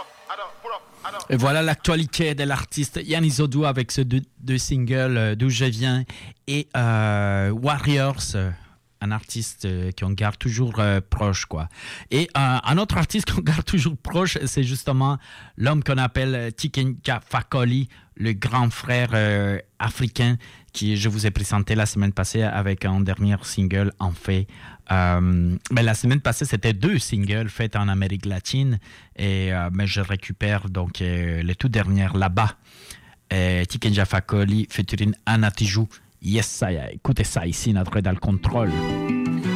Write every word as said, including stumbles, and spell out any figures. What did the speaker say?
Et voilà l'actualité de l'artiste Yannis Odou avec ce deux, deux singles euh, d'où je viens et euh, Warriors, euh, un artiste euh, qu'on garde toujours euh, proche quoi. Et euh, un autre artiste qu'on garde toujours proche, c'est justement l'homme qu'on appelle Tiken Jah Fakoly, le grand frère euh, africain qui je vous ai présenté la semaine passée avec un dernier single en fait. Euh, ben la semaine passée, c'était deux singles faits en Amérique latine et euh, ben je récupère donc euh, les tout derniers là-bas. Euh, Tiken Jah Fakoly featuring Anna Tijoux. Yes, ça y est. Écoutez ça ici, notre dans le contrôle.